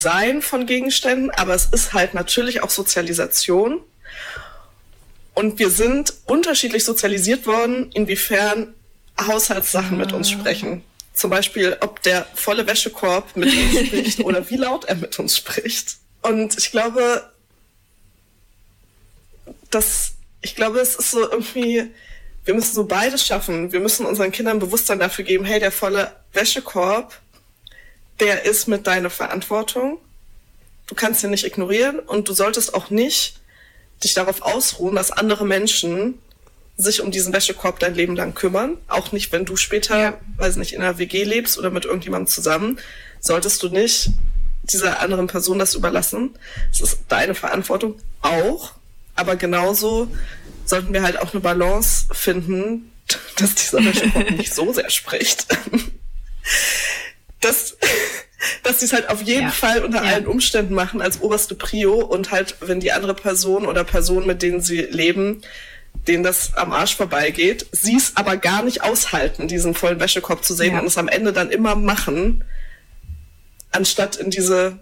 Sein von Gegenständen, aber es ist halt natürlich auch Sozialisation. Und wir sind unterschiedlich sozialisiert worden, inwiefern Haushaltssachen mit uns sprechen. Zum Beispiel, ob der volle Wäschekorb mit uns spricht oder wie laut er mit uns spricht. Und ich glaube, es ist so irgendwie, wir müssen so beides schaffen. Wir müssen unseren Kindern Bewusstsein dafür geben, hey, der volle Wäschekorb, der ist mit deiner Verantwortung. Du kannst ihn nicht ignorieren und du solltest auch nicht dich darauf ausruhen, dass andere Menschen sich um diesen Wäschekorb dein Leben lang kümmern. Auch nicht, wenn du später, weiß nicht, in einer WG lebst oder mit irgendjemandem zusammen, solltest du nicht dieser anderen Person das überlassen. Es ist deine Verantwortung auch, aber genauso sollten wir halt auch eine Balance finden, dass dieser Wäschekorb nicht so sehr spricht. Dass sie es halt auf jeden Fall unter allen Umständen machen als oberste Prio und halt, wenn die andere Person oder Personen, mit denen sie leben, denen das am Arsch vorbeigeht, sie es aber gar nicht aushalten, diesen vollen Wäschekorb zu sehen und es am Ende dann immer machen, anstatt in diese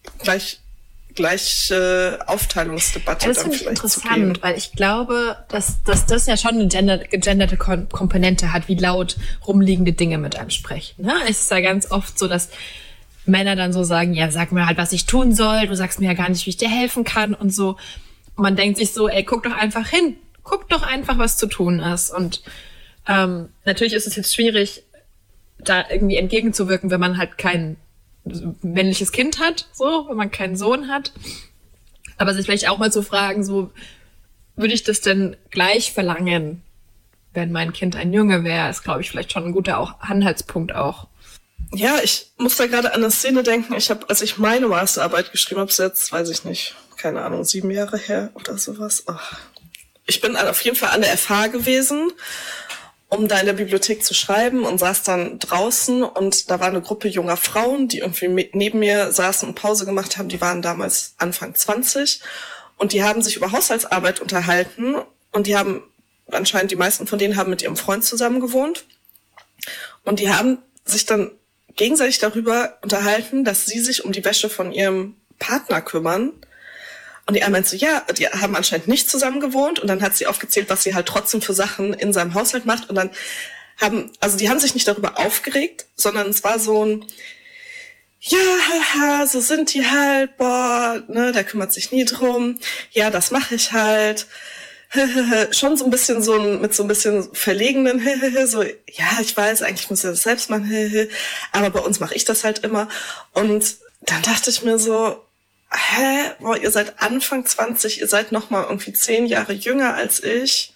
gleiche Aufteilungsdebatte das dann finde ich vielleicht zu gehen. interessant, weil ich glaube, dass das ja schon eine gegenderte Komponente hat, wie laut rumliegende Dinge mit einem sprechen. Ne? Es ist ja ganz oft so, dass Männer dann so sagen, ja, sag mir halt, was ich tun soll, du sagst mir ja gar nicht, wie ich dir helfen kann und so. Und man denkt sich so, ey, guck doch einfach hin. Guck doch einfach, was zu tun ist. Und natürlich ist es jetzt schwierig, da irgendwie entgegenzuwirken, wenn man halt kein männliches Kind hat, so, wenn man keinen Sohn hat. Aber sich vielleicht auch mal zu fragen, so, würde ich das denn gleich verlangen, wenn mein Kind ein Junge wäre, ist, glaube ich, vielleicht schon ein guter Anhaltspunkt auch. Ja, ich muss da gerade an eine Szene denken. Als ich meine Masterarbeit geschrieben habe, jetzt, weiß ich nicht, keine Ahnung, 7 Jahre her oder sowas. Ich bin auf jeden Fall an der FH gewesen, um da in der Bibliothek zu schreiben und saß dann draußen und da war eine Gruppe junger Frauen, die irgendwie neben mir saßen und Pause gemacht haben. Die waren damals Anfang 20 und die haben sich über Haushaltsarbeit unterhalten und die meisten von denen haben mit ihrem Freund zusammen gewohnt und die haben sich dann gegenseitig darüber unterhalten, dass sie sich um die Wäsche von ihrem Partner kümmern. Und die eine meinte so, ja, die haben anscheinend nicht zusammen gewohnt. Und dann hat sie aufgezählt, was sie halt trotzdem für Sachen in seinem Haushalt macht. Und dann die haben sich nicht darüber aufgeregt, sondern es war so ein, ja, haha, so sind die halt, boah, ne, der kümmert sich nie drum. Ja, das mache ich halt. Schon so ein bisschen mit so ein bisschen verlegenen, so, ja, ich weiß, eigentlich muss er das selbst machen, aber bei uns mache ich das halt immer. Und dann dachte ich mir so, boah, ihr seid Anfang 20, ihr seid noch mal irgendwie 10 Jahre jünger als ich.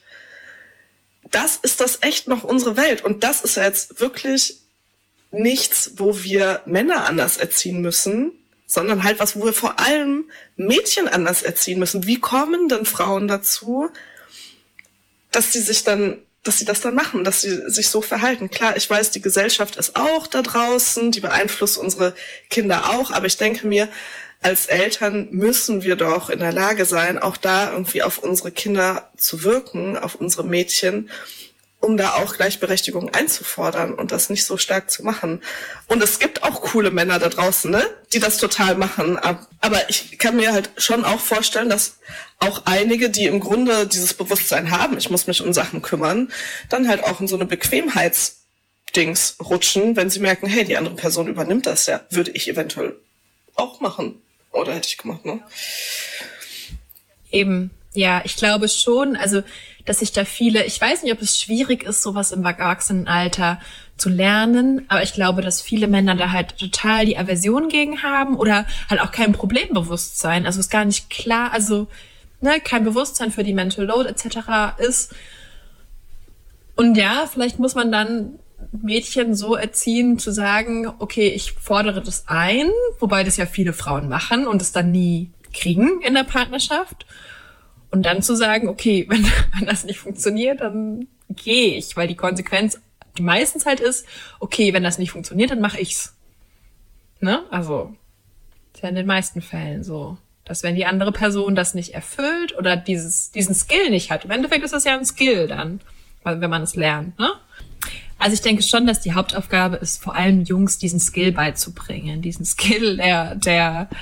Das ist das echt noch unsere Welt. Und das ist ja jetzt wirklich nichts, wo wir Männer anders erziehen müssen, sondern halt was, wo wir vor allem Mädchen anders erziehen müssen. Wie kommen denn Frauen dazu, dass sie das dann machen, dass sie sich so verhalten? Klar, ich weiß, die Gesellschaft ist auch da draußen, die beeinflusst unsere Kinder auch, aber ich denke mir, als Eltern müssen wir doch in der Lage sein, auch da irgendwie auf unsere Kinder zu wirken, auf unsere Mädchen, um da auch Gleichberechtigung einzufordern und das nicht so stark zu machen. Und es gibt auch coole Männer da draußen, ne, die das total machen. Aber ich kann mir halt schon auch vorstellen, dass auch einige, die im Grunde dieses Bewusstsein haben, ich muss mich um Sachen kümmern, dann halt auch in so eine Bequemheitsdings rutschen, wenn sie merken, hey, die andere Person übernimmt das ja, würde ich eventuell auch machen. Oder hätte ich gemacht, ne? Eben, ja, ich glaube schon, also dass sich da viele, ich weiß nicht, ob es schwierig ist, sowas im Erwachsenenalter zu lernen, aber ich glaube, dass viele Männer da halt total die Aversion gegen haben oder halt auch kein Problembewusstsein, also ist gar nicht klar, also ne, kein Bewusstsein für die Mental Load etc. ist. Und ja, vielleicht muss man dann Mädchen so erziehen, zu sagen, okay, ich fordere das ein, wobei das ja viele Frauen machen und es dann nie kriegen in der Partnerschaft. Und dann zu sagen, okay, wenn das nicht funktioniert, dann gehe ich, weil die Konsequenz, die meistens halt ist, okay, wenn das nicht funktioniert, dann mache ich's. Ne? Also, ist ja in den meisten Fällen so, dass wenn die andere Person das nicht erfüllt oder diesen Skill nicht hat, im Endeffekt ist das ja ein Skill dann, wenn man es lernt, ne? Also ich denke schon, dass die Hauptaufgabe ist, vor allem Jungs diesen Skill beizubringen, diesen Skill der